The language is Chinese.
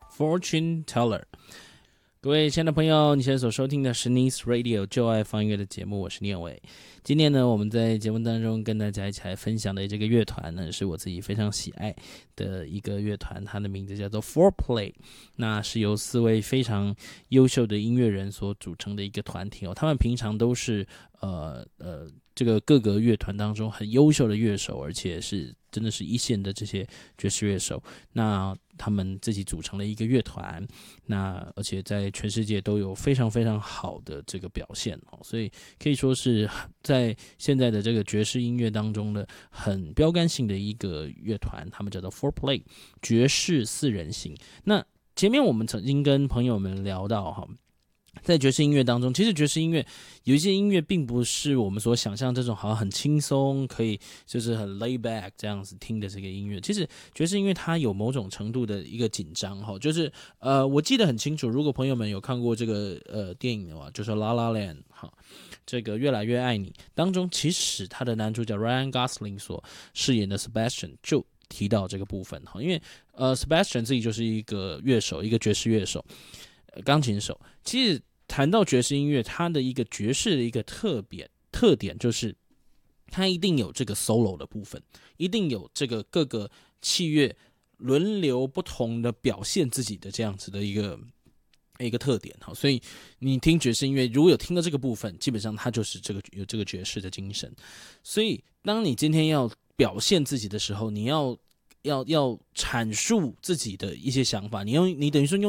Fortune Teller。各位亲爱的朋友，你现在所收听的是 Nice Radio 就爱放音乐的节目，我是念伟。今天呢，我们在节目当中跟大家一起来分享的这个乐团呢，是我自己非常喜爱的一个乐团，它的名字叫做 Fourplay， 那是由4位非常优秀的音乐人所组成的一个团体哦。他们平常都是这个各个乐团当中很优秀的乐手，而且是真的是一线的这些爵士乐手。那他们自己组成了一个乐团，那而且在全世界都有非常非常好的这个表现哦，所以可以说是在现在的这个爵士音乐当中的很标杆性的一个乐团，他们叫做 Fourplay 爵士4人行。那前面我们曾经跟朋友们聊到哈，在爵士音乐当中，其实爵士音乐有一些音乐并不是我们所想象这种好像很轻松，可以就是很 lay back 这样子听的这个音乐。其实爵士音乐它有某种程度的一个紧张哈，就是我记得很清楚，如果朋友们有看过这个电影的话，就是 La La Land 哈，这个越来越爱你当中，其实他的男主角 Ryan Gosling 所饰演的 Sebastian 就提到这个部分哈，因为Sebastian 自己就是一个乐手，一个爵士乐手。钢琴手，其实谈到爵士音乐，它的一个爵士的一个特点就是它一定有这个 solo 的部分，一定有这个各个器乐轮流不同的表现自己的这样子的一个特点。所以你听爵士音乐如果有听到这个部分，基本上它就是有这个爵士的精神。所以当你今天要表现自己的时候，你要阐述自己的一些想法，你等于说用